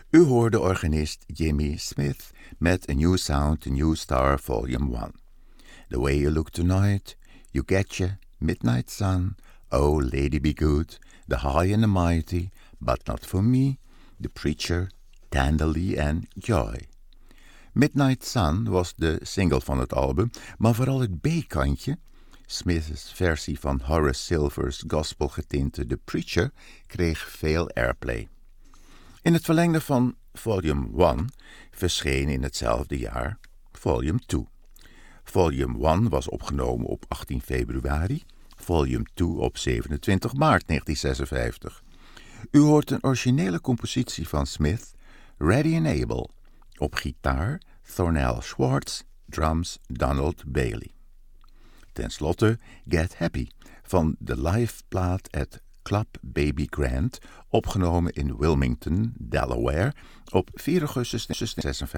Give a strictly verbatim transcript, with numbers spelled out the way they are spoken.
U hoorde organist Jimmy Smith met A New Sound, A New Star, Volume one. The Way You Look Tonight, You Getcha, Midnight Sun, Oh Lady Be Good, The High and the Mighty, But Not For Me, The Preacher, Tenderly en Joy. Midnight Sun was de single van het album, maar vooral het B-kantje, Smith's versie van Horace Silver's gospelgetinte The Preacher, kreeg veel airplay. In het verlengde van Volume one verscheen in hetzelfde jaar Volume two. Volume one was opgenomen op achttien februari, Volume two op zevenentwintig maart negentien zesenvijftig. U hoort een originele compositie van Smith, Ready and Able, op gitaar Thornell Schwartz, drums Donald Bailey. Ten slotte Get Happy van de liveplaat at Club Baby Grand, opgenomen in Wilmington, Delaware, op vier augustus negentien zesenvijftig.